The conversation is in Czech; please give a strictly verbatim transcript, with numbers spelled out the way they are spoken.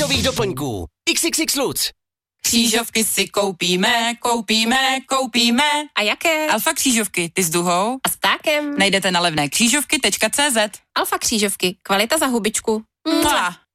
nových doplňků. iks iks iks Lutz. Křížovky si koupíme, koupíme, koupíme. A jaké? Alfa křížovky, ty s duhou. A s ptákem. Najdete na levné křížovky tečka cé zet. Alfa křížovky, kvalita za hubičku. Mua.